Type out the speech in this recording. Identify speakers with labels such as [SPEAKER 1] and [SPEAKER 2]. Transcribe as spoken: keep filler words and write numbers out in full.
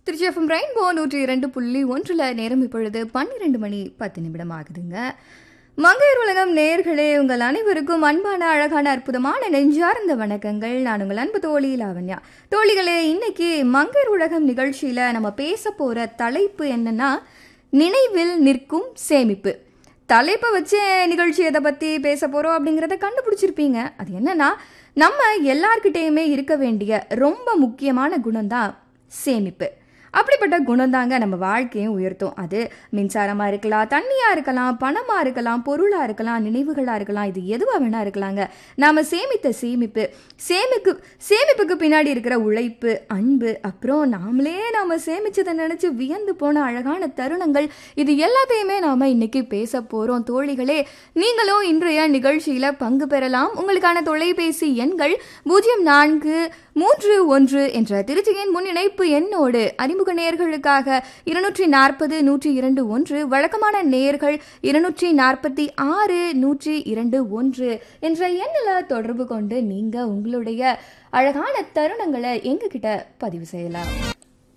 [SPEAKER 1] Trichy FM rainbow நூற்றி இரண்டு புள்ளி ஒன்றில் நேரம் இப்பொழுது பன்னிரெண்டு மணி பத்து நிமிடம் ஆகுதுங்க. மங்கையர் உலகம் நேயர்களே, உங்கள் அனைவருக்கும் அன்பான அழகான அற்புதமான நெஞ்சார்ந்த வணக்கங்கள். நான் உங்கள் அன்பு தோழி லாவண்யா. தோழிகளே, இன்னைக்கு மங்கையர் உலகம் நிகழ்ச்சியில் நம்ம பேச போகிற தலைப்பு என்னன்னா, நினைவில் நிற்கும் சேமிப்பு. தலைப்பை வச்சு நிகழ்ச்சி எதை பற்றி பேச போகிறோம் அப்படிங்கிறத கண்டுபிடிச்சிருப்பீங்க. அது என்னன்னா, நம்ம எல்லார்கிட்டேயுமே இருக்க வேண்டிய ரொம்ப முக்கியமான குணம்தான் சேமிப்பு. அப்படிப்பட்ட குணம் தாங்க நம்ம வாழ்க்கையும் உயர்த்தும். அது மின்சாரமாக இருக்கலாம், தண்ணியாக இருக்கலாம், பணமாக இருக்கலாம், பொருளாக இருக்கலாம், நினைவுகளாக இருக்கலாம், இது எதுவாக வேணா இருக்கலாங்க. நாம் சேமித்த சேமிப்பு சேமிப்பு சேமிப்புக்கு பின்னாடி இருக்கிற உழைப்பு, அன்பு, அப்புறம் நாமளே நாம் சேமிச்சதை நினச்சி வியந்து போன அழகான தருணங்கள், இது எல்லாத்தையுமே நாம் இன்னைக்கு பேச போகிறோம். தோழிகளே, நீங்களும் இன்றைய நிகழ்ச்சியில் பங்கு பெறலாம். உங்களுக்கான தொலைபேசி எண்கள் பூஜ்ஜியம் நான்கு மூன்று ஒன்று என்ற திருச்சியின் முன் இணைப்பு எண்ணோடு அறிமுக நேயர்களுக்காக இருநூற்றி நாற்பது நூற்றி இரண்டு ஒன்று, வழக்கமான நேயர்கள் இருநூற்றி நாற்பத்தி ஆறு நூற்றி இரண்டு ஒன்று என்ற எண்ணில் தொடர்பு கொண்டு நீங்க உங்களுடைய அழகான தருணங்களை எங்ககிட்ட பதிவு செய்யலாம்.